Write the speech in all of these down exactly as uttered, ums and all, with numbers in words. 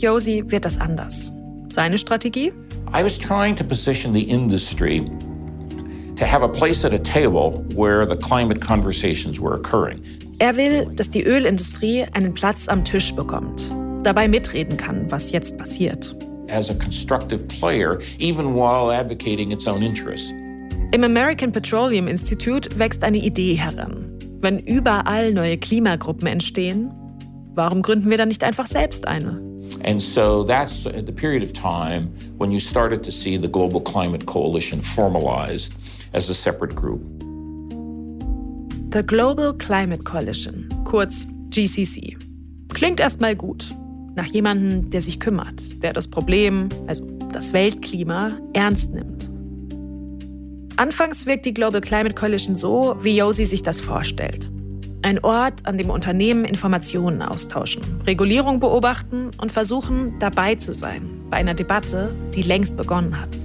Josi wird das anders. Seine Strategie? I was trying to position the industry to have a place at a table where the climate conversations were occurring. Er will, dass die Ölindustrie einen Platz am Tisch bekommt, dabei mitreden kann, was jetzt passiert. As a constructive player, even while advocating its own interests. Im American Petroleum Institute wächst eine Idee heran. Wenn überall neue Klimagruppen entstehen, warum gründen wir dann nicht einfach selbst eine? And so that's the period of time when you started to see the Global Climate Coalition formalized as a separate group. The Global Climate Coalition, kurz G C C. Klingt erstmal gut. Nach jemandem, der sich kümmert, der das Problem, also das Weltklima, ernst nimmt. Anfangs wirkt die Global Climate Coalition so, wie Josi sich das vorstellt. Ein Ort, an dem Unternehmen Informationen austauschen, Regulierung beobachten und versuchen, dabei zu sein bei einer Debatte, die längst begonnen hat.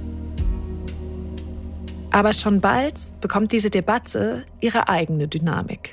Aber schon bald bekommt diese Debatte ihre eigene Dynamik.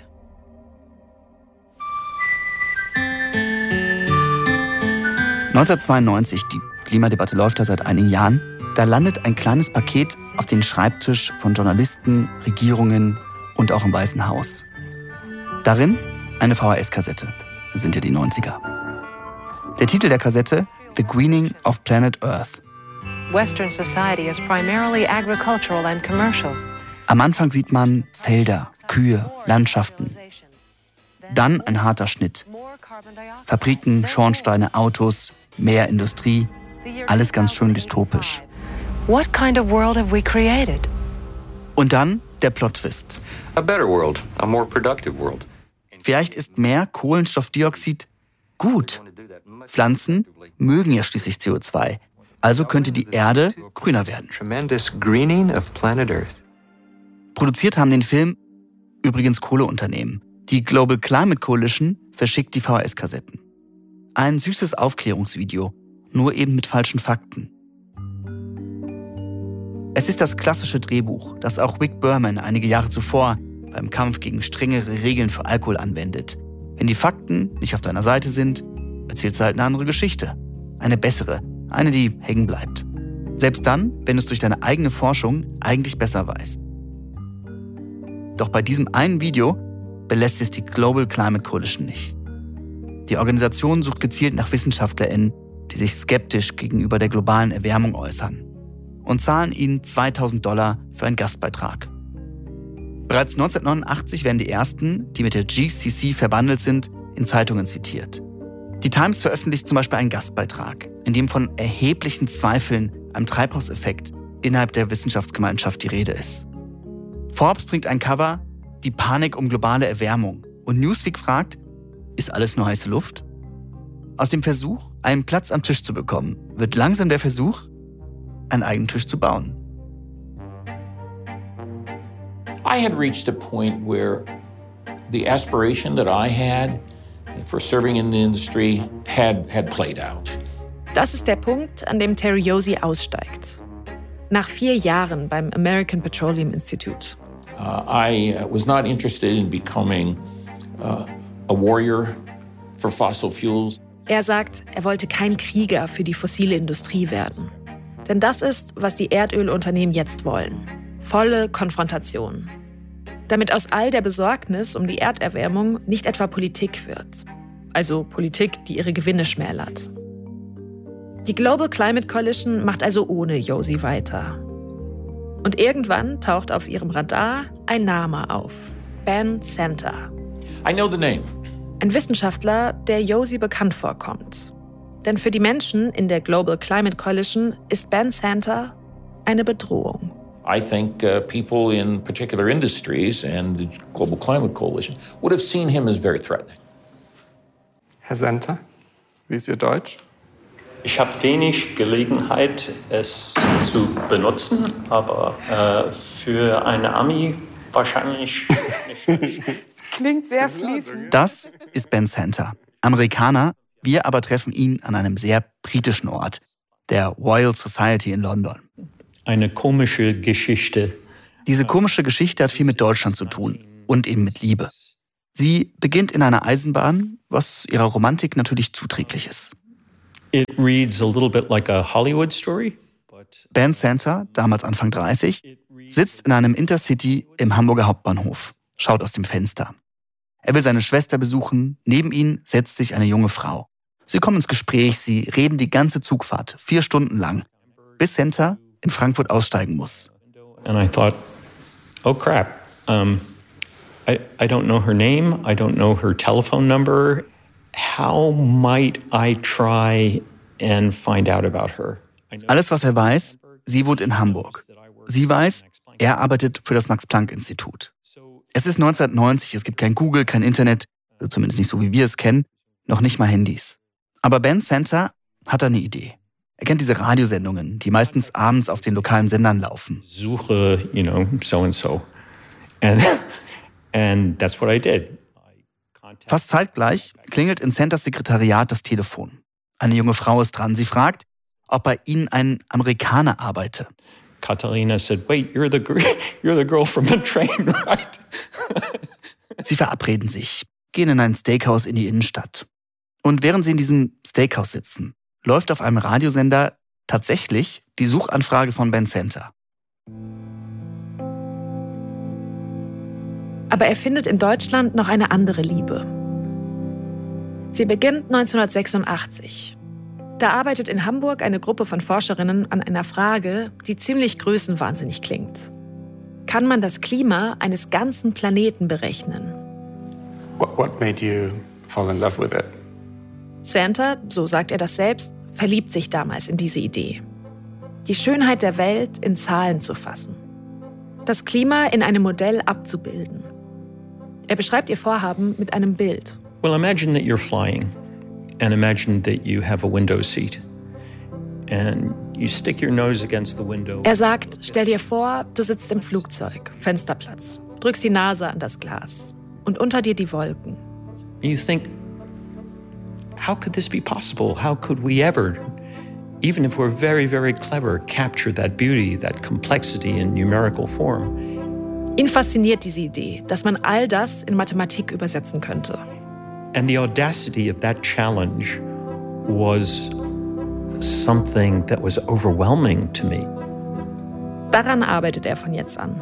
neunzehnhundertzweiundneunzig, die Klimadebatte läuft da seit einigen Jahren, da landet ein kleines Paket auf den Schreibtisch von Journalisten, Regierungen und auch im Weißen Haus. Darin eine V H S-Kassette. Das sind ja die neunziger. Der Titel der Kassette: The Greening of Planet Earth. Western society is primarily agricultural and commercial. Am Anfang sieht man Felder, Kühe, Landschaften. Dann ein harter Schnitt. Fabriken, Schornsteine, Autos, mehr Industrie. Alles ganz schön dystopisch. What kind of world have we created? Und dann der Plot-Twist. A better world, a more productive world. Vielleicht ist mehr Kohlenstoffdioxid gut. Pflanzen mögen ja schließlich C O zwei. Also könnte die Erde grüner werden. Tremendous greening of planet Earth. Produziert haben den Film übrigens Kohleunternehmen. Die Global Climate Coalition verschickt die V H S-Kassetten. Ein süßes Aufklärungsvideo, nur eben mit falschen Fakten. Es ist das klassische Drehbuch, das auch Wick Berman einige Jahre zuvor beim Kampf gegen strengere Regeln für Alkohol anwendet. Wenn die Fakten nicht auf deiner Seite sind, erzählst du halt eine andere Geschichte. Eine bessere, eine, die hängen bleibt. Selbst dann, wenn du es durch deine eigene Forschung eigentlich besser weißt. Doch bei diesem einen Video belässt es die Global Climate Coalition nicht. Die Organisation sucht gezielt nach WissenschaftlerInnen, die sich skeptisch gegenüber der globalen Erwärmung äußern und zahlen ihnen zweitausend Dollar für einen Gastbeitrag. Bereits neunzehnhundertneunundachtzig werden die ersten, die mit der G C C verbandelt sind, in Zeitungen zitiert. Die Times veröffentlicht zum Beispiel einen Gastbeitrag, in dem von erheblichen Zweifeln am Treibhauseffekt innerhalb der Wissenschaftsgemeinschaft die Rede ist. Forbes bringt ein Cover, die Panik um globale Erwärmung. Und Newsweek fragt, ist alles nur heiße Luft? Aus dem Versuch, einen Platz am Tisch zu bekommen, wird langsam der Versuch, einen eigenen Tisch zu bauen. I had reached a point where the aspiration that I had for serving in the industry had, had played out. Das ist der Punkt, an dem Terry Josi aussteigt. Nach vier Jahren beim American Petroleum Institute. Uh, I was not interested in becoming uh, a warrior for fossil fuels. Er sagt, er wollte kein Krieger für die fossile Industrie werden. Denn das ist, was die Erdölunternehmen jetzt wollen. Volle Konfrontation. Damit aus all der Besorgnis um die Erderwärmung nicht etwa Politik wird. Also Politik, die ihre Gewinne schmälert. Die Global Climate Coalition macht also ohne Josi weiter. Und irgendwann taucht auf ihrem Radar ein Name auf. Ben Center. I know the name. Ein Wissenschaftler, der Josi bekannt vorkommt. Denn für die Menschen in der Global Climate Coalition ist Ben Center eine Bedrohung. I think uh, people in particular industries and the Global Climate Coalition would have seen him as very threatening. Herr Center, wie ist Ihr Deutsch? Ich habe wenig Gelegenheit, es zu benutzen, aber äh, für eine Ami wahrscheinlich nicht. Klingt sehr fließend. Das ist Ben Center, Amerikaner. Wir aber treffen ihn an einem sehr britischen Ort, der Royal Society in London. Eine komische Geschichte. Diese komische Geschichte hat viel mit Deutschland zu tun und eben mit Liebe. Sie beginnt in einer Eisenbahn, was ihrer Romantik natürlich zuträglich ist. It reads a little bit like a Hollywood story. Ben Center, damals Anfang dreißig, sitzt in einem Intercity im Hamburger Hauptbahnhof, schaut aus dem Fenster. Er will seine Schwester besuchen, neben ihn setzt sich eine junge Frau. Sie kommen ins Gespräch, sie reden die ganze Zugfahrt, vier Stunden lang, bis Center in Frankfurt aussteigen muss. And I thought, oh crap, um, I, I don't know her name, I don't know her telephone number. How might I try and find out about her? Alles, was er weiß, sie wohnt in Hamburg. Sie weiß, er arbeitet für das Max-Planck-Institut. Es ist neunzehnhundertneunzig, es gibt kein Google, kein Internet, also zumindest nicht so, wie wir es kennen, noch nicht mal Handys. Aber Ben Center hat eine Idee. Er kennt diese Radiosendungen, die meistens abends auf den lokalen Sendern laufen. Suche, you know, so and so. And, and that's what I did. Fast zeitgleich klingelt in Centers Sekretariat das Telefon. Eine junge Frau ist dran. Sie fragt, ob bei ihnen ein Amerikaner arbeite. Katharina said, wait, you're the, you're the girl from the train, right? Sie verabreden sich, gehen in ein Steakhouse in die Innenstadt. Und während sie in diesem Steakhouse sitzen, läuft auf einem Radiosender tatsächlich die Suchanfrage von Ben Center. Aber er findet in Deutschland noch eine andere Liebe. Sie beginnt neunzehnhundertsechsundachtzig. Da arbeitet in Hamburg eine Gruppe von Forscherinnen an einer Frage, die ziemlich größenwahnsinnig klingt. Kann man das Klima eines ganzen Planeten berechnen? What, what made you fall in love with it? Center, so sagt er das selbst, verliebt sich damals in diese Idee. Die Schönheit der Welt in Zahlen zu fassen. Das Klima in einem Modell abzubilden. Er beschreibt ihr Vorhaben mit einem Bild. Well, imagine that you're flying and imagine that you have a window seat and you stick your nose against the window. Er sagt, stell dir vor, du sitzt im Flugzeug, Fensterplatz, drückst die Nase an das Glas und unter dir die Wolken. You think, how could this be possible? How could we ever, even if we're very, very clever, capture that beauty, that complexity in numerical form? Ihn fasziniert diese Idee, dass man all das in Mathematik übersetzen könnte. And the audacity of that challenge was something that was overwhelming to me. Daran arbeitet er von jetzt an.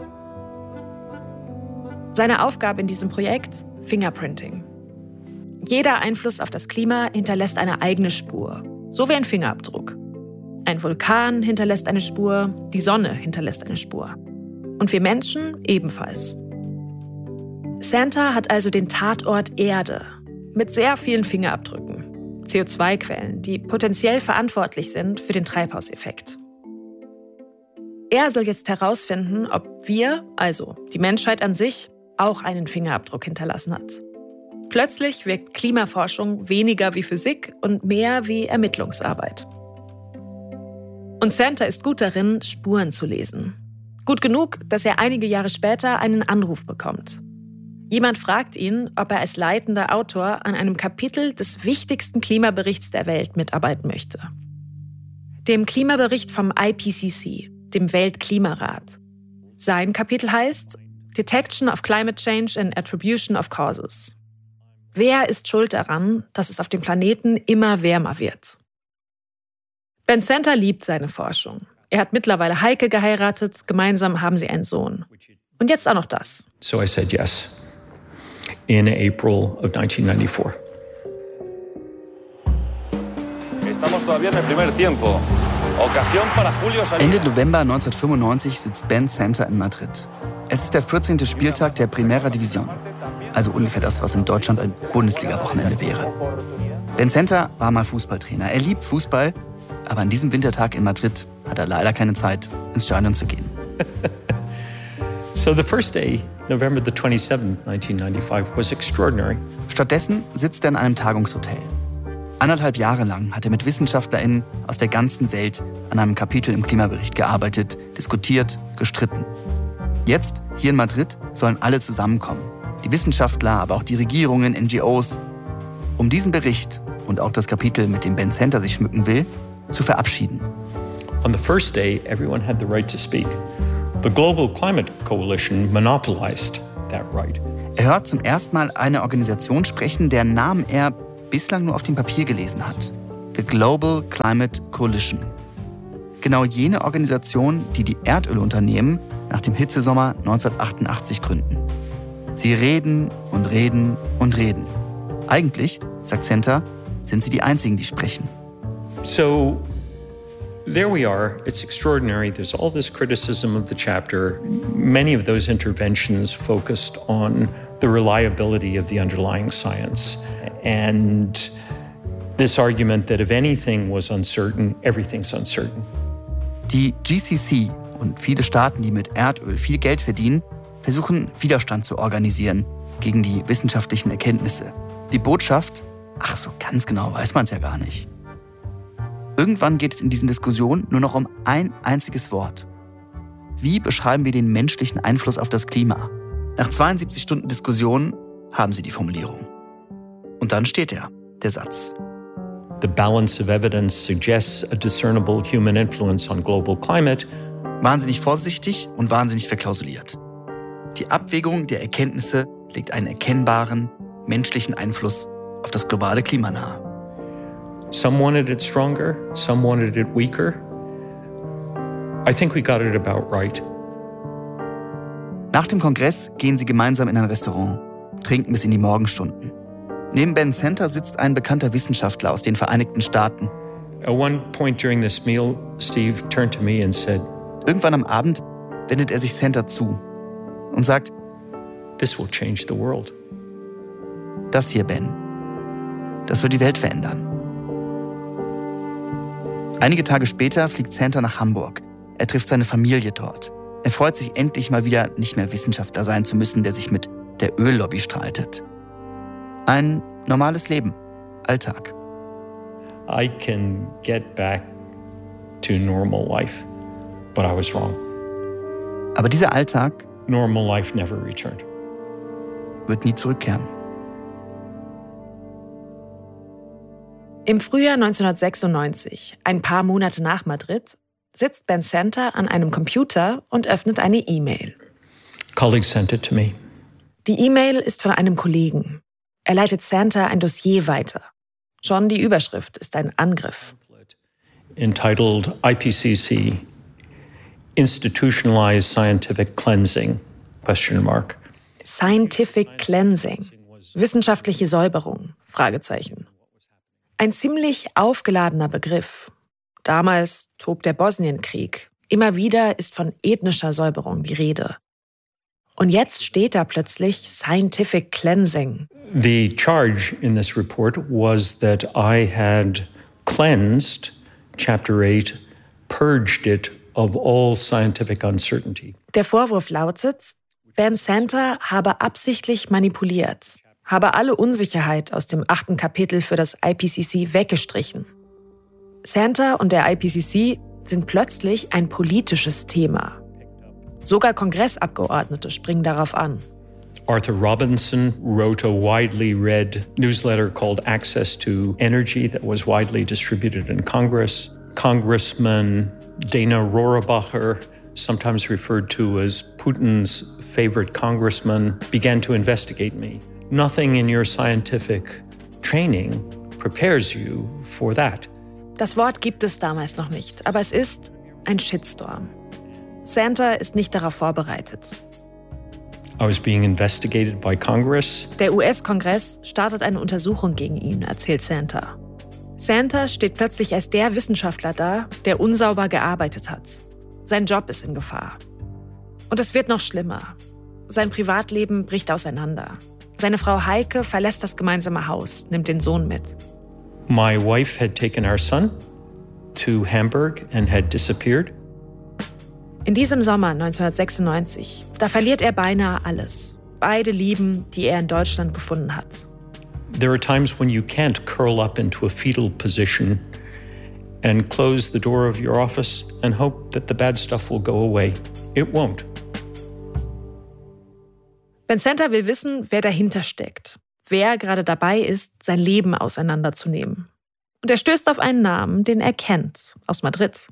Seine Aufgabe in diesem Projekt? Fingerprinting. Jeder Einfluss auf das Klima hinterlässt eine eigene Spur, so wie ein Fingerabdruck. Ein Vulkan hinterlässt eine Spur, die Sonne hinterlässt eine Spur. Und wir Menschen ebenfalls. Center hat also den Tatort Erde mit sehr vielen Fingerabdrücken, C O zwei Quellen, die potenziell verantwortlich sind für den Treibhauseffekt. Er soll jetzt herausfinden, ob wir, also die Menschheit an sich, auch einen Fingerabdruck hinterlassen hat. Plötzlich wirkt Klimaforschung weniger wie Physik und mehr wie Ermittlungsarbeit. Und Center ist gut darin, Spuren zu lesen. Gut genug, dass er einige Jahre später einen Anruf bekommt. Jemand fragt ihn, ob er als leitender Autor an einem Kapitel des wichtigsten Klimaberichts der Welt mitarbeiten möchte. Dem Klimabericht vom I P C C, dem Weltklimarat. Sein Kapitel heißt Detection of Climate Change and Attribution of Causes. Wer ist schuld daran, dass es auf dem Planeten immer wärmer wird? Ben Center liebt seine Forschung. Er hat mittlerweile Heike geheiratet, gemeinsam haben sie einen Sohn. Und jetzt auch noch das. So I said yes in April of nineteen ninety-four. Ende November neunzehnhundertfünfundneunzig sitzt Ben Center in Madrid. Es ist der vierzehnte Spieltag der Primera División. Also ungefähr das, was in Deutschland ein Bundesliga-Wochenende wäre. Ben Center war mal Fußballtrainer. Er liebt Fußball, aber an diesem Wintertag in Madrid hat er leider keine Zeit, ins Stadion zu gehen. So the first day, November the twenty-seventh, nineteen ninety-five, was extraordinary. Stattdessen sitzt er in einem Tagungshotel. Anderthalb Jahre lang hat er mit WissenschaftlerInnen aus der ganzen Welt an einem Kapitel im Klimabericht gearbeitet, diskutiert, gestritten. Jetzt, hier in Madrid, sollen alle zusammenkommen. Die Wissenschaftler, aber auch die Regierungen, N G Os, um diesen Bericht und auch das Kapitel, mit dem Ben Center sich schmücken will, zu verabschieden. On the first day, everyone had the right to speak. The Global Climate Coalition monopolized that right. Er hört zum ersten Mal eine Organisation sprechen, deren Namen er bislang nur auf dem Papier gelesen hat. The Global Climate Coalition. Genau jene Organisation, die die Erdölunternehmen nach dem Hitzesommer neunzehnhundertachtundachtzig gründen. Sie reden und reden und reden. Eigentlich, sagt Senta, sind sie die Einzigen, die sprechen. So, there we are. It's extraordinary. There's all this criticism of the chapter. Many of those interventions focused on the reliability of the underlying science. And this argument that if anything was uncertain, everything's uncertain. Die G C C und viele Staaten, die mit Erdöl viel Geld verdienen, versuchen Widerstand zu organisieren gegen die wissenschaftlichen Erkenntnisse. Die Botschaft, ach so ganz genau weiß man es ja gar nicht. Irgendwann geht es in diesen Diskussionen nur noch um ein einziges Wort. Wie beschreiben wir den menschlichen Einfluss auf das Klima? Nach zweiundsiebzig Stunden Diskussion haben sie die Formulierung. Und dann steht er, der Satz. The balance of evidence suggests a discernible human influence on global climate. Wahnsinnig vorsichtig und wahnsinnig verklausuliert. Die Abwägung der Erkenntnisse legt einen erkennbaren menschlichen Einfluss auf das globale Klima nahe. Some wanted it stronger, some wanted it weaker. I think we got it about right. Nach dem Kongress gehen sie gemeinsam in ein Restaurant, trinken bis in die Morgenstunden. Neben Ben Senta sitzt ein bekannter Wissenschaftler aus den Vereinigten Staaten. At one point during this meal, Steve turned to me and said, Irgendwann am Abend wendet er sich Senta zu und sagt, "This will change the world." Das hier, Ben, das wird die Welt verändern. Einige Tage später fliegt Senta nach Hamburg. Er trifft seine Familie dort. Er freut sich endlich mal wieder, nicht mehr Wissenschaftler sein zu müssen, der sich mit der Öllobby streitet. Ein normales Leben, Alltag. I can get back to normal life, but I was wrong. Aber dieser Alltag Normal life never returned. wird nie zurückkehren. Im Frühjahr neunzehnhundertsechsundneunzig, ein paar Monate nach Madrid, sitzt Ben Senta an einem Computer und öffnet eine E-Mail. Colleagues sent it to me. Die E-Mail ist von einem Kollegen. Er leitet Senta ein Dossier weiter. Schon die Überschrift ist ein Angriff. Entitled I P C C, Institutionalized Scientific Cleansing, question mark. Scientific Cleansing, wissenschaftliche Säuberung, Fragezeichen. Ein ziemlich aufgeladener Begriff. Damals tobt der Bosnienkrieg. Immer wieder ist von ethnischer Säuberung die Rede. Und jetzt steht da plötzlich Scientific Cleansing. The charge in this report was that I had cleansed Chapter eight, purged it of all scientific uncertainty. Der Vorwurf lautet, Ben Senta habe absichtlich manipuliert, habe alle Unsicherheit aus dem achten Kapitel für das I P C C weggestrichen. Senta und der I P C C sind plötzlich ein politisches Thema. Sogar Kongressabgeordnete springen darauf an. Arthur Robinson wrote a widely read newsletter called Access to Energy that was widely distributed in Congress. Congressman Dana Rohrabacher, sometimes referred to as Putin's favorite congressman, began to investigate me. Nothing in your scientific training prepares you for that. Das Wort gibt es damals noch nicht, aber es ist ein Shitstorm. Senta ist nicht darauf vorbereitet. I was being investigated by Congress. Der U S-Kongress startet eine Untersuchung gegen ihn, erzählt Senta. Senta steht plötzlich als der Wissenschaftler da, der unsauber gearbeitet hat. Sein Job ist in Gefahr. Und es wird noch schlimmer. Sein Privatleben bricht auseinander. Seine Frau Heike verlässt das gemeinsame Haus, nimmt den Sohn mit. My wife had taken our son to Hamburg and had disappeared. In diesem Sommer neunzehnhundertsechsundneunzig, da verliert er beinahe alles. Beide Lieben, die er in Deutschland gefunden hat. There are times when you can't curl up into a fetal position and close the door of your office and hope that the bad stuff will go away. It won't. Ben Senta will wissen, wer dahinter steckt. Wer gerade dabei ist, sein Leben auseinanderzunehmen. Und er stößt auf einen Namen, den er kennt, aus Madrid.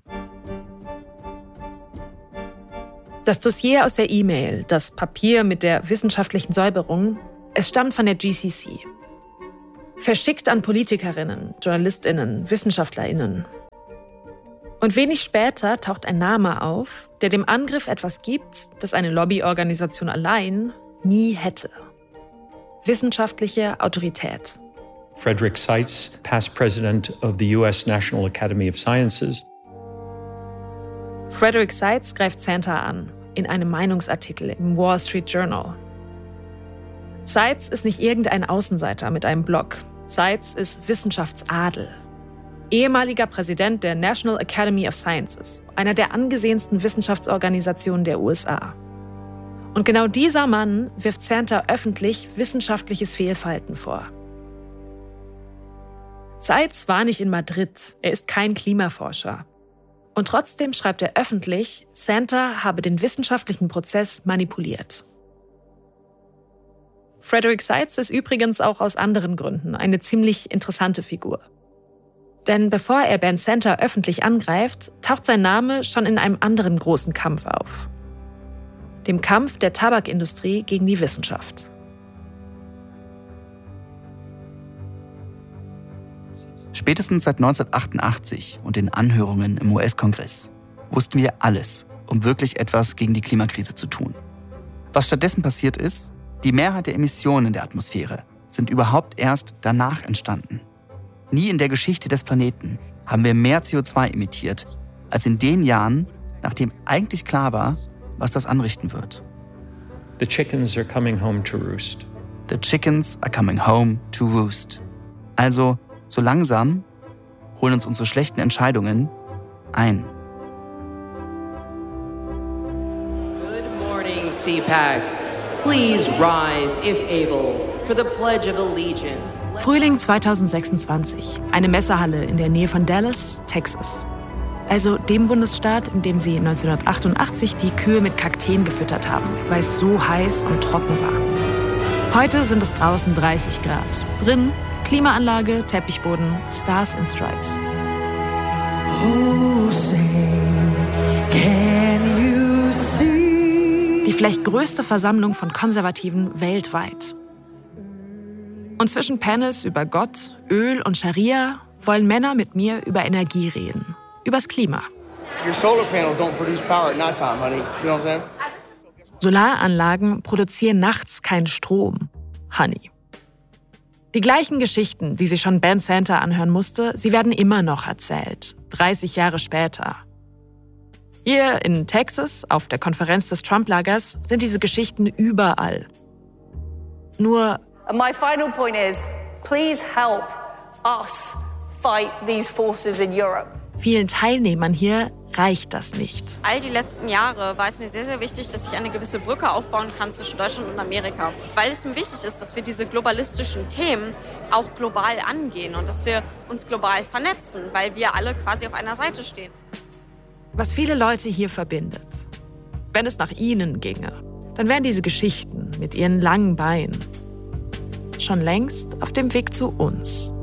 Das Dossier aus der E-Mail, das Papier mit der wissenschaftlichen Säuberung, es stammt von der G C C. Verschickt an Politikerinnen, JournalistInnen, WissenschaftlerInnen. Und wenig später taucht ein Name auf, der dem Angriff etwas gibt, das eine Lobbyorganisation allein nie hätte. Wissenschaftliche Autorität. Frederick Seitz, past president of the U S National Academy of Sciences. Frederick Seitz greift Santa an, in einem Meinungsartikel im Wall Street Journal. Seitz ist nicht irgendein Außenseiter mit einem Blog. Seitz ist Wissenschaftsadel. Ehemaliger Präsident der National Academy of Sciences, einer der angesehensten Wissenschaftsorganisationen der U S A. Und genau dieser Mann wirft Santa öffentlich wissenschaftliches Fehlverhalten vor. Seitz war nicht in Madrid, er ist kein Klimaforscher. Und trotzdem schreibt er öffentlich, Santa habe den wissenschaftlichen Prozess manipuliert. Frederick Seitz ist übrigens auch aus anderen Gründen eine ziemlich interessante Figur. Denn bevor er Ben Santa öffentlich angreift, taucht sein Name schon in einem anderen großen Kampf auf. Dem Kampf der Tabakindustrie gegen die Wissenschaft. Spätestens seit neunzehnhundertachtundachtzig und den Anhörungen im U S-Kongress wussten wir alles, um wirklich etwas gegen die Klimakrise zu tun. Was stattdessen passiert ist, die Mehrheit der Emissionen in der Atmosphäre sind überhaupt erst danach entstanden. Nie in der Geschichte des Planeten haben wir mehr C O zwei emittiert, als in den Jahren, nachdem eigentlich klar war, was das anrichten wird. The chickens are coming home to roost. The chickens are coming home to roost. Also, so langsam holen uns unsere schlechten Entscheidungen ein. Good morning, C PAC. Please rise, if able, for the Pledge of Allegiance. Frühling zweitausendsechsundzwanzig. Eine Messehalle in der Nähe von Dallas, Texas. Also dem Bundesstaat, in dem sie neunzehnhundertachtundachtzig die Kühe mit Kakteen gefüttert haben, weil es so heiß und trocken war. Heute sind es draußen dreißig Grad. Drin Klimaanlage, Teppichboden, Stars and Stripes. Oh, say, can you see? Die vielleicht größte Versammlung von Konservativen weltweit. Und zwischen Panels über Gott, Öl und Scharia wollen Männer mit mir über Energie reden. Übers Klima. Your solar panels don't produce power at nighttime, honey. You know what I'm saying? Solaranlagen produzieren nachts keinen Strom, Honey. Die gleichen Geschichten, die sich schon Ben Santa anhören musste, sie werden immer noch erzählt, dreißig Jahre später. Hier in Texas, auf der Konferenz des Trump-Lagers, sind diese Geschichten überall. Nur My final point is, please help us fight these forces in Europe. Vielen Teilnehmern hier reicht das nicht. All die letzten Jahre war es mir sehr, sehr wichtig, dass ich eine gewisse Brücke aufbauen kann zwischen Deutschland und Amerika. Weil es mir wichtig ist, dass wir diese globalistischen Themen auch global angehen und dass wir uns global vernetzen, weil wir alle quasi auf einer Seite stehen. Was viele Leute hier verbindet. Wenn es nach ihnen ginge, dann wären diese Geschichten mit ihren langen Beinen schon längst auf dem Weg zu uns.